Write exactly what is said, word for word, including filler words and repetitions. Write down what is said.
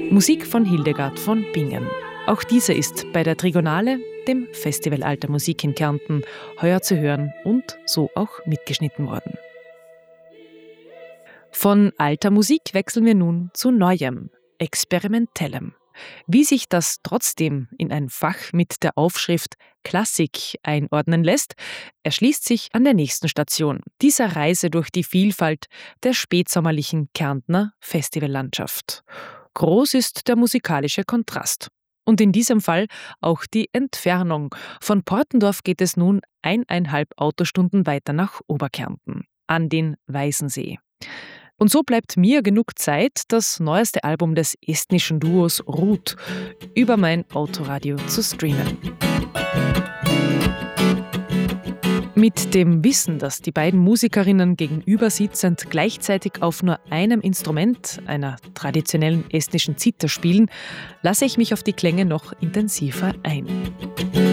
Musik von Hildegard von Bingen. Auch diese ist bei der Trigonale, dem Festival Alter Musik in Kärnten, heuer zu hören und so auch mitgeschnitten worden. Von alter Musik wechseln wir nun zu Neuem, Experimentellem. Wie sich das trotzdem in ein Fach mit der Aufschrift Klassik einordnen lässt, erschließt sich an der nächsten Station, dieser Reise durch die Vielfalt der spätsommerlichen Kärntner Festivallandschaft. Groß ist der musikalische Kontrast. Und in diesem Fall auch die Entfernung. Von Portendorf geht es nun eineinhalb Autostunden weiter nach Oberkärnten, an den Weißensee. Und so bleibt mir genug Zeit, das neueste Album des estnischen Duos Ruut über mein Autoradio zu streamen. Mit dem Wissen, dass die beiden Musikerinnen gegenüber sitzend gleichzeitig auf nur einem Instrument, einer traditionellen estnischen Zither spielen, lasse ich mich auf die Klänge noch intensiver ein.